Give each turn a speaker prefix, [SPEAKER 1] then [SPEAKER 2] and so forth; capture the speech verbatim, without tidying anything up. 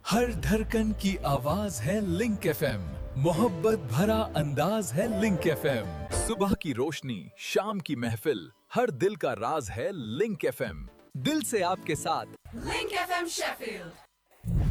[SPEAKER 1] हर धड़कन की आवाज है लिंक एफएम। मोहब्बत भरा अंदाज है लिंक एफएम। सुबह की रोशनी, शाम की महफिल, हर दिल का राज है लिंक एफएम। दिल से आपके साथ
[SPEAKER 2] लिंक एफएम शेफील्ड।